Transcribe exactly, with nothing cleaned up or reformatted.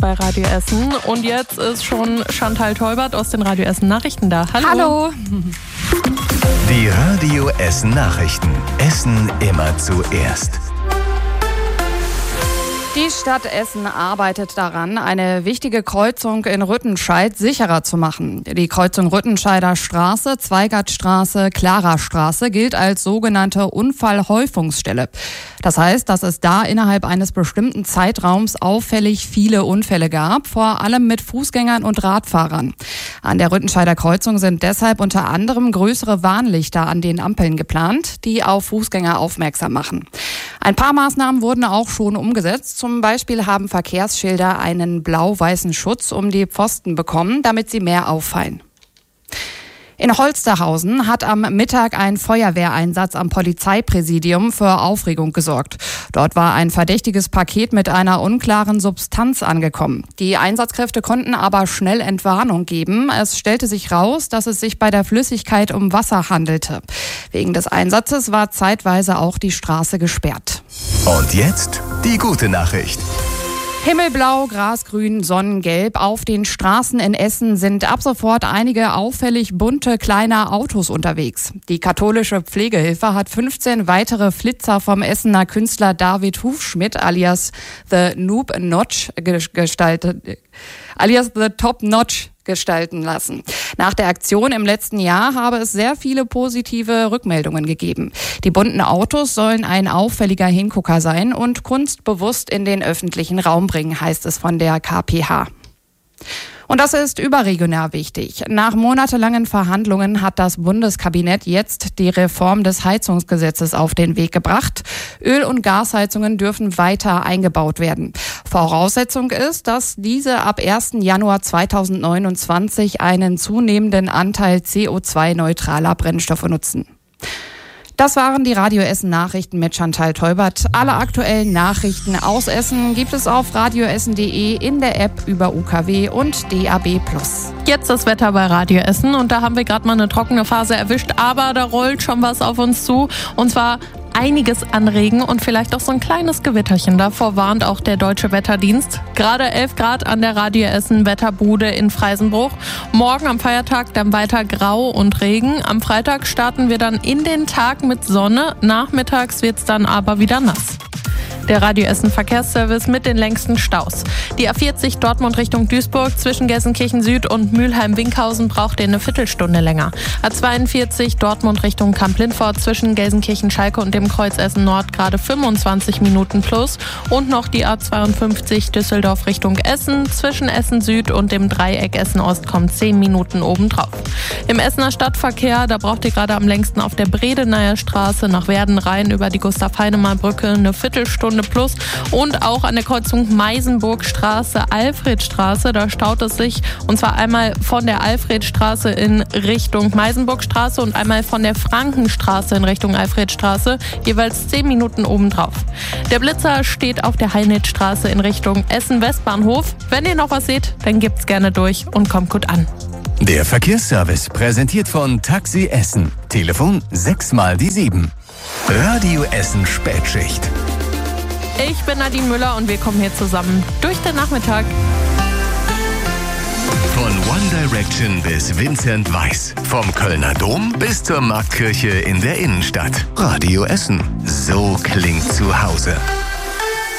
bei Radio Essen. Und jetzt ist schon Chantal Teubert aus den Radio Essen Nachrichten da. Hallo. Hallo. Die Radio Essen Nachrichten. Essen immer zuerst. Die Stadt Essen arbeitet daran, eine wichtige Kreuzung in Rüttenscheid sicherer zu machen. Die Kreuzung Rüttenscheider Straße, Zweigertstraße, Klarastraße gilt als sogenannte Unfallhäufungsstelle. Das heißt, dass es da innerhalb eines bestimmten Zeitraums auffällig viele Unfälle gab, vor allem mit Fußgängern und Radfahrern. An der Rüttenscheider Kreuzung sind deshalb unter anderem größere Warnlichter an den Ampeln geplant, die auf Fußgänger aufmerksam machen. Ein paar Maßnahmen wurden auch schon umgesetzt. Zum Beispiel haben Verkehrsschilder einen blau-weißen Schutz um die Pfosten bekommen, damit sie mehr auffallen. In Holsterhausen hat am Mittag ein Feuerwehreinsatz am Polizeipräsidium für Aufregung gesorgt. Dort war ein verdächtiges Paket mit einer unklaren Substanz angekommen. Die Einsatzkräfte konnten aber schnell Entwarnung geben. Es stellte sich raus, dass es sich bei der Flüssigkeit um Wasser handelte. Wegen des Einsatzes war zeitweise auch die Straße gesperrt. Und jetzt die gute Nachricht. Himmelblau, Grasgrün, Sonnengelb. Auf den Straßen in Essen sind ab sofort einige auffällig bunte kleine Autos unterwegs. Die katholische Pflegehilfe hat fünfzehn weitere Flitzer vom Essener Künstler David Hufschmidt alias The Noob Notch gestaltet, alias The Top Notch gestalten lassen. Nach der Aktion im letzten Jahr habe es sehr viele positive Rückmeldungen gegeben. Die bunten Autos sollen ein auffälliger Hingucker sein und Kunst bewusst in den öffentlichen Raum bringen, heißt es von der K P H. Und das ist überregional wichtig. Nach monatelangen Verhandlungen hat das Bundeskabinett jetzt die Reform des Heizungsgesetzes auf den Weg gebracht. Öl- und Gasheizungen dürfen weiter eingebaut werden. Voraussetzung ist, dass diese ab ersten Januar zweitausendneunundzwanzig einen zunehmenden Anteil C O zwei neutraler Brennstoffe nutzen. Das waren die Radio Essen Nachrichten mit Chantal Teubert. Alle aktuellen Nachrichten aus Essen gibt es auf radioessen punkt de, in der App über U K W und D A B plus. Jetzt das Wetter bei Radio Essen und da haben wir gerade mal eine trockene Phase erwischt, aber da rollt schon was auf uns zu und zwar einiges an Regen und vielleicht auch so ein kleines Gewitterchen. Davor warnt auch der Deutsche Wetterdienst. Gerade elf Grad an der Radio Essen Wetterbude in Freisenbruch. Morgen am Feiertag dann weiter grau und Regen. Am Freitag starten wir dann in den Tag mit Sonne. Nachmittags wird's dann aber wieder nass. Der Radio Essen Verkehrsservice mit den längsten Staus. Die A vierzig Dortmund Richtung Duisburg zwischen Gelsenkirchen Süd und Mülheim-Winkhausen braucht ihr eine Viertelstunde länger. A zweiundvierzig Dortmund Richtung Kamp-Lindfort zwischen Gelsenkirchen-Schalke und dem Kreuz Essen Nord gerade fünfundzwanzig Minuten plus. Und noch die A zweiundfünfzig Düsseldorf Richtung Essen zwischen Essen Süd und dem Dreieck Essen Ost kommen zehn Minuten obendrauf. Im Essener Stadtverkehr, da braucht ihr gerade am längsten auf der Bredeneyer Straße nach Werden rein über die Gustav-Heinemann-Brücke eine Viertelstunde plus und auch an der Kreuzung Meisenburgstraße, Alfredstraße, da staut es sich und zwar einmal von der Alfredstraße in Richtung Meisenburgstraße und einmal von der Frankenstraße in Richtung Alfredstraße, jeweils zehn Minuten obendrauf. Der Blitzer steht auf der Heinitzstraße in Richtung Essen-Westbahnhof. Wenn ihr noch was seht, dann gebt's gerne durch und kommt gut an. Der Verkehrsservice präsentiert von Taxi Essen. Telefon sechs mal die sieben. Radio Essen Spätschicht. Ich bin Nadine Müller und wir kommen hier zusammen durch den Nachmittag. Von One Direction bis Vincent Weiss. Vom Kölner Dom bis zur Marktkirche in der Innenstadt. Radio Essen. So klingt zu Hause.